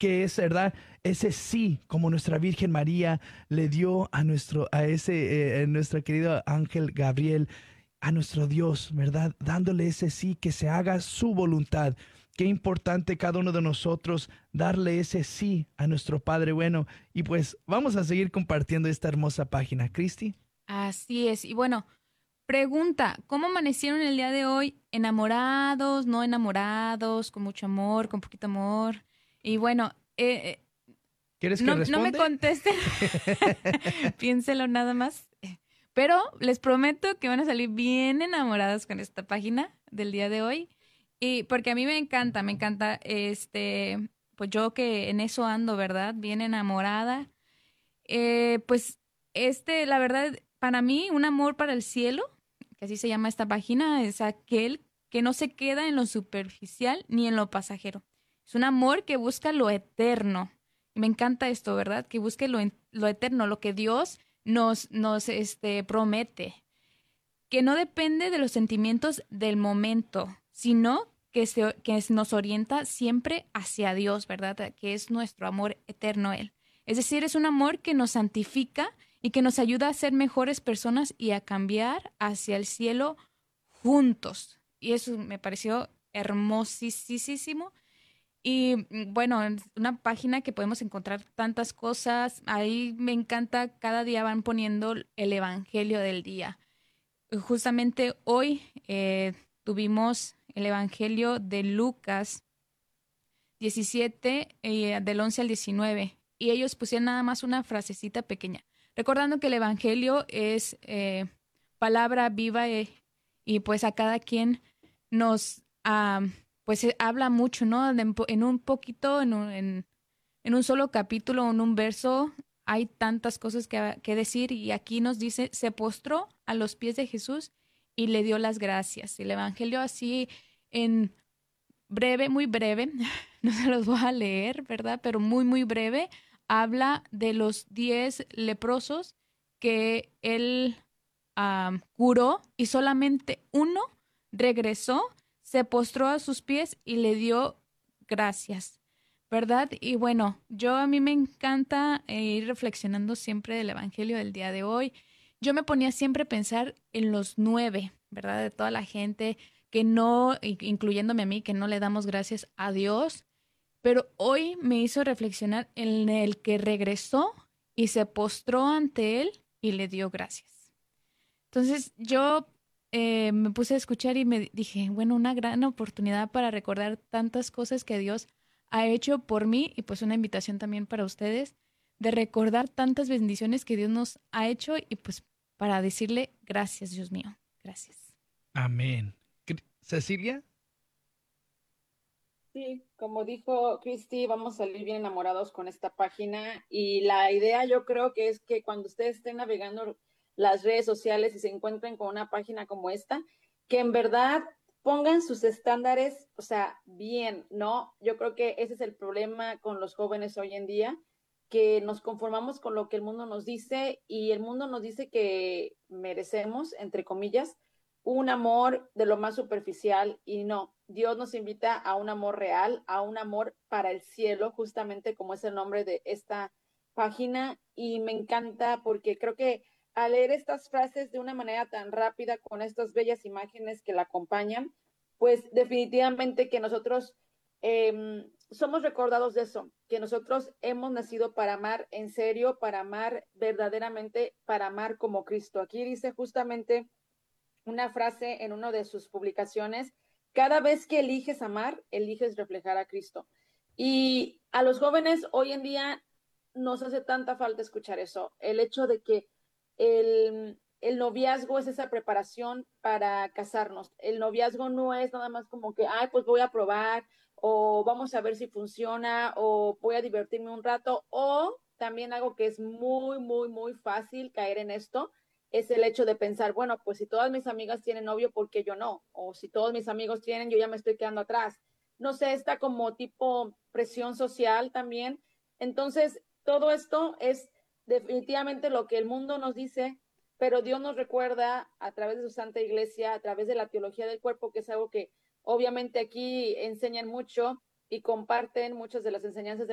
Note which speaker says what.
Speaker 1: que es, ¿verdad? Ese sí, como nuestra Virgen María le dio a nuestro querido ángel Gabriel, a nuestro Dios, ¿verdad? Dándole ese sí, que se haga su voluntad. Qué importante cada uno de nosotros darle ese sí a nuestro Padre bueno. Y pues vamos a seguir compartiendo esta hermosa página. Cristi.
Speaker 2: Así es. Y bueno, pregunta, ¿cómo amanecieron el día de hoy? ¿Enamorados, no enamorados, con mucho amor, con poquito amor? Y bueno,
Speaker 1: ¿Quieres que
Speaker 2: no me
Speaker 1: responde?
Speaker 2: contesten, piénselo nada más. Pero les prometo que van a salir bien enamorados con esta página del día de hoy. Y porque a mí me encanta, pues yo que en eso ando, ¿verdad? Bien enamorada. Pues la verdad, para mí, un amor para el cielo, que así se llama esta página, es aquel que no se queda en lo superficial ni en lo pasajero. Es un amor que busca lo eterno. Y me encanta esto, ¿verdad? Que busque lo eterno, lo que Dios nos promete, que no depende de los sentimientos del momento, sino que nos orienta siempre hacia Dios, ¿verdad? Que es nuestro amor eterno Él. Es decir, es un amor que nos santifica y que nos ayuda a ser mejores personas y a cambiar hacia el cielo juntos. Y eso me pareció hermosísimo. Y bueno, es una página que podemos encontrar tantas cosas. Ahí me encanta, cada día van poniendo el Evangelio del día. Justamente hoy tuvimos el Evangelio de Lucas 17, del 11 al 19, y ellos pusieron nada más una frasecita pequeña, recordando que el Evangelio es palabra viva, y pues a cada quien nos, pues habla mucho, ¿no? En un poquito, en un solo capítulo, en un verso, hay tantas cosas que decir, y aquí nos dice, se postró a los pies de Jesús y le dio las gracias. El Evangelio así en breve, muy breve, no se los voy a leer, ¿verdad? Pero muy breve, habla de los 10 leprosos que él curó, y solamente uno regresó, se postró a sus pies y le dio gracias, ¿verdad? Y bueno, a mí me encanta ir reflexionando siempre del Evangelio del día de hoy. Yo me ponía siempre a pensar en los 9, ¿verdad? De toda la gente que no, incluyéndome a mí, que no le damos gracias a Dios, pero hoy me hizo reflexionar en el que regresó y se postró ante él y le dio gracias. Entonces yo me puse a escuchar y me dije, bueno, una gran oportunidad para recordar tantas cosas que Dios ha hecho por mí, y pues una invitación también para ustedes de recordar tantas bendiciones que Dios nos ha hecho, y pues para decirle gracias, Dios mío, gracias.
Speaker 1: Amén. Cecilia.
Speaker 3: Sí, como dijo Cristi, vamos a salir bien enamorados con esta página y la idea yo creo que es que cuando ustedes estén navegando las redes sociales y se encuentren con una página como esta, que en verdad pongan sus estándares, o sea, bien, ¿no? Yo creo que ese es el problema con los jóvenes hoy en día, que nos conformamos con lo que el mundo nos dice y el mundo nos dice que merecemos, entre comillas, un amor de lo más superficial y no, Dios nos invita a un amor real, a un amor para el cielo, justamente como es el nombre de esta página y me encanta porque creo que al leer estas frases de una manera tan rápida con estas bellas imágenes que la acompañan, pues definitivamente que nosotros somos recordados de eso, que nosotros hemos nacido para amar en serio, para amar verdaderamente, para amar como Cristo. Aquí dice justamente una frase en una de sus publicaciones, cada vez que eliges amar, eliges reflejar a Cristo. Y a los jóvenes hoy en día nos hace tanta falta escuchar eso, el hecho de que el noviazgo es esa preparación para casarnos. El noviazgo no es nada más como que, ay, pues voy a probar o vamos a ver si funciona o voy a divertirme un rato o también algo que es muy fácil caer en esto, es el hecho de pensar, bueno, pues si todas mis amigas tienen novio, ¿por qué yo no? O si todos mis amigos tienen, yo ya me estoy quedando atrás. No sé, está como tipo presión social también. Entonces, todo esto es definitivamente lo que el mundo nos dice, pero Dios nos recuerda a través de su Santa Iglesia, a través de la teología del cuerpo, que es algo que obviamente aquí enseñan mucho y comparten muchas de las enseñanzas de